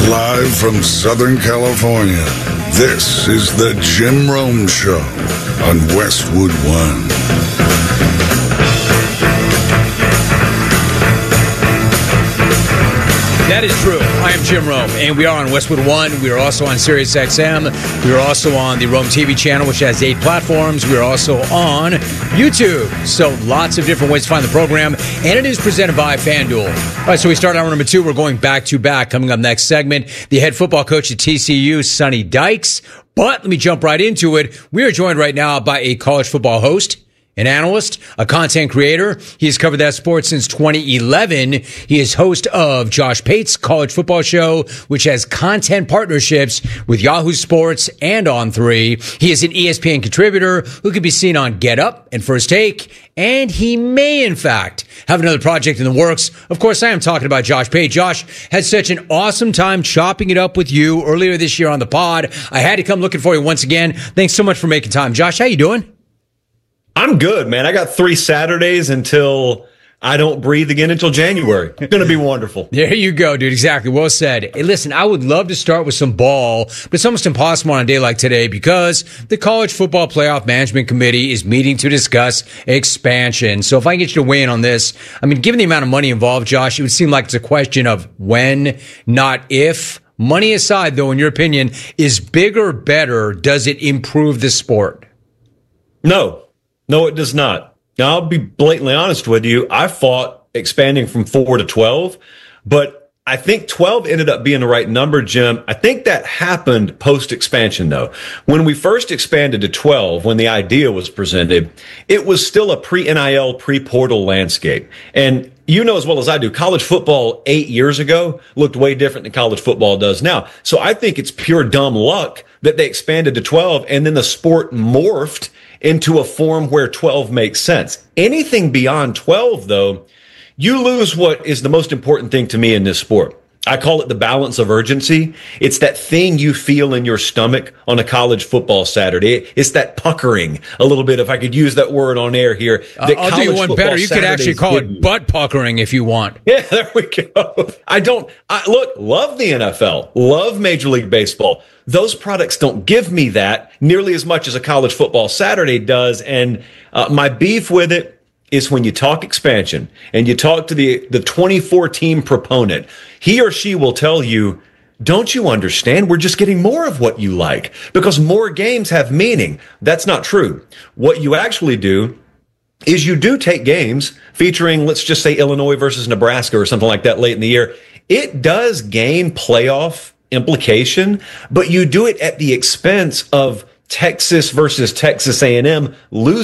Live from Southern California, this is the Jim Rome Show on Westwood One. That is true. I am Jim Rome, and we are on Westwood One. We are also on Sirius XM. We are also on the Rome TV channel, which has 8 platforms. We are also on YouTube. So lots of different ways to find the program, and it is presented by FanDuel. All right, so we start hour number 2. We're going back to back. Coming up next segment, the head football coach at TCU, Sonny Dykes. But let me jump right into it. We are joined right now by a college football host, an analyst, a content creator. He has covered that sport since 2011. He is host of Josh Pate's College Football Show, which has content partnerships with Yahoo Sports and On3. He is an ESPN contributor who can be seen on Get Up and First Take, and he may, in fact, have another project in the works. Of course, I am talking about Josh Pate. Josh had such an awesome time chopping it up with you earlier this year on the pod. I had to come looking for you once again. Thanks so much for making time. Josh, how you doing? I'm good, man. I got 3 Saturdays until I don't breathe again until January. It's going to be wonderful. There you go, dude. Exactly. Well said. Hey, listen, I would love to start with some ball, but it's almost impossible on a day like today because the College Football Playoff Management Committee is meeting to discuss expansion. So if I can get you to weigh in on this, I mean, given the amount of money involved, Josh, it would seem like it's a question of when, not if. Money aside, though, in your opinion, is bigger better? Does it improve the sport? No, it does not. Now, I'll be blatantly honest with you. I fought expanding from 4 to 12, but I think 12 ended up being the right number, Jim. I think that happened post-expansion, though. When we first expanded to 12, when the idea was presented, it was still a pre-NIL, pre-portal landscape. And you know as well as I do, college football 8 years ago looked way different than college football does now. So I think it's pure dumb luck that they expanded to 12 and then the sport morphed into a form where 12 makes sense. Anything beyond 12, though, you lose what is the most important thing to me in this sport. I call it the balance of urgency. It's that thing you feel in your stomach on a college football Saturday. It's that puckering a little bit, if I could use that word on air here. I'll do you one better. You could actually call it butt puckering if you want. Yeah, there we go. Look, love the NFL, love Major League Baseball. Those products don't give me that nearly as much as a college football Saturday does. And my beef with it is when you talk expansion and you talk to the 24-team proponent, he or she will tell you, don't you understand? We're just getting more of what you like because more games have meaning. That's not true. What you actually do is you do take games featuring, let's just say, Illinois versus Nebraska or something like that late in the year. It does gain playoff implication, but you do it at the expense of Texas versus Texas A&M losing